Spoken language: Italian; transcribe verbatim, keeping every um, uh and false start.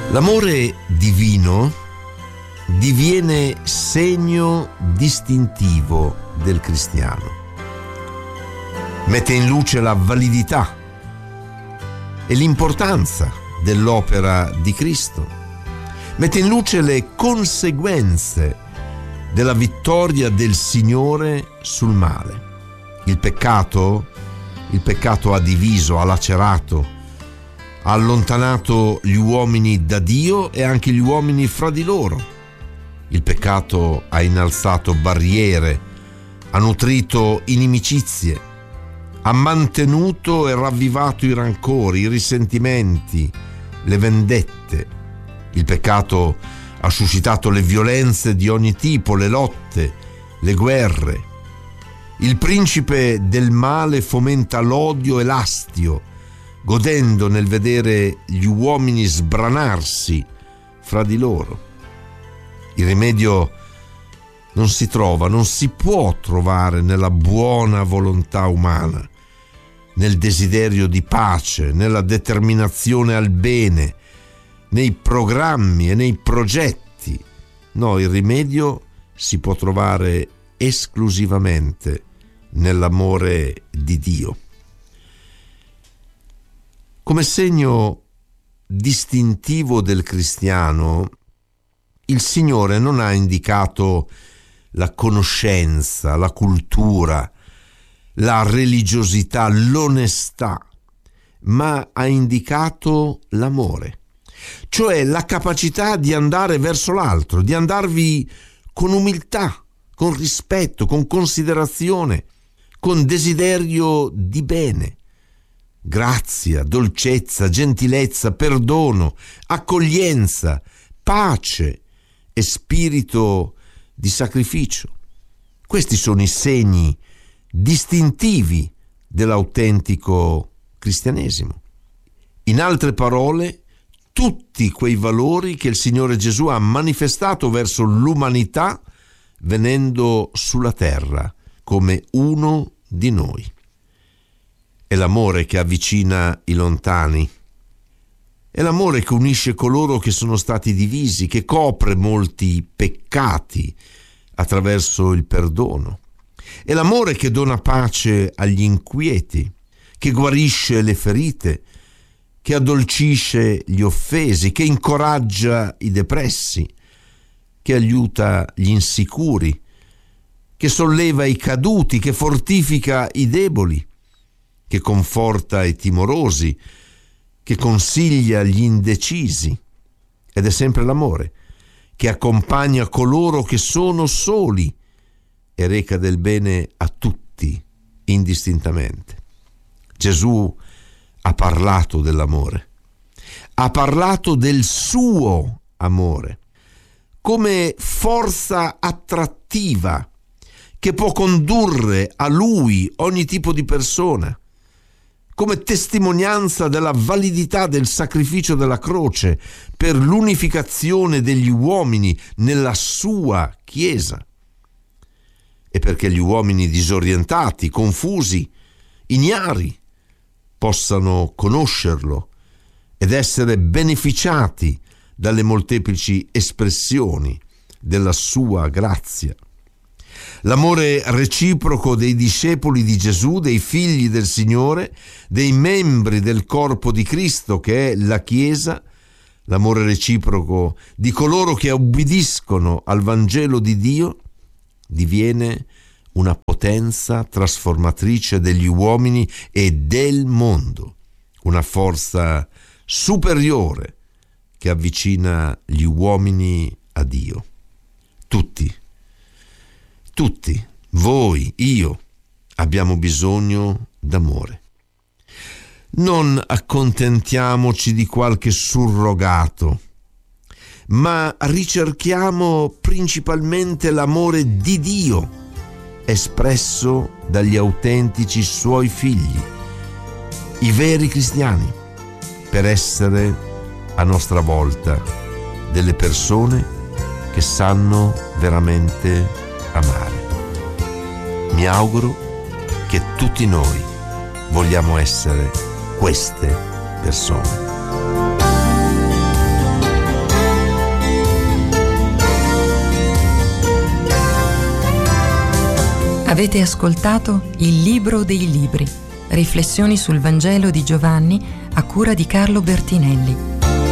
L'amore divino diviene segno distintivo del cristiano. Mette in luce la validità e l'importanza dell'opera di Cristo. Mette in luce le conseguenze della vittoria del Signore sul male. Il peccato, il peccato ha diviso, ha lacerato, ha allontanato gli uomini da Dio e anche gli uomini fra di loro. Il peccato ha innalzato barriere, ha nutrito inimicizie, ha mantenuto e ravvivato i rancori, i risentimenti, le vendette. Il peccato ha suscitato le violenze di ogni tipo, le lotte, le guerre. Il principe del male fomenta l'odio e l'astio, godendo nel vedere gli uomini sbranarsi fra di loro. Il rimedio non si trova, non si può trovare nella buona volontà umana, nel desiderio di pace, nella determinazione al bene, nei programmi e nei progetti. No, il rimedio si può trovare esclusivamente nell'amore di Dio. Come segno distintivo del cristiano, il Signore non ha indicato la conoscenza, la cultura, la religiosità, l'onestà, ma ha indicato l'amore, cioè la capacità di andare verso l'altro, di andarvi con umiltà, con rispetto, con considerazione, con desiderio di bene. Grazia, dolcezza, gentilezza, perdono, accoglienza, pace e spirito di sacrificio. Questi sono i segni distintivi dell'autentico cristianesimo. In altre parole, tutti quei valori che il Signore Gesù ha manifestato verso l'umanità venendo sulla terra come uno di noi. È l'amore che avvicina i lontani. È l'amore che unisce coloro che sono stati divisi, che copre molti peccati attraverso il perdono. È l'amore che dona pace agli inquieti, che guarisce le ferite, che addolcisce gli offesi, che incoraggia i depressi, che aiuta gli insicuri, che solleva i caduti, che fortifica i deboli, che conforta i timorosi, che consiglia gli indecisi. Ed è sempre l'amore che accompagna coloro che sono soli e reca del bene a tutti indistintamente. Gesù ha parlato dell'amore, ha parlato del suo amore come forza attrattiva che può condurre a lui ogni tipo di persona, come testimonianza della validità del sacrificio della croce per l'unificazione degli uomini nella sua Chiesa. E perché gli uomini disorientati, confusi, ignari, possano conoscerlo ed essere beneficiati dalle molteplici espressioni della sua grazia. L'amore reciproco dei discepoli di Gesù, dei figli del Signore, dei membri del corpo di Cristo che è la Chiesa, l'amore reciproco di coloro che ubbidiscono al Vangelo di Dio, diviene una potenza trasformatrice degli uomini e del mondo, una forza superiore che avvicina gli uomini a Dio. Tutti, tutti, voi, io, abbiamo bisogno d'amore. Non accontentiamoci di qualche surrogato, ma ricerchiamo principalmente l'amore di Dio, espresso dagli autentici suoi figli, i veri cristiani, per essere a nostra volta delle persone che sanno veramente amare. Mi auguro che tutti noi vogliamo essere queste persone. Avete ascoltato Il Libro dei Libri, riflessioni sul Vangelo di Giovanni a cura di Carlo Bertinelli.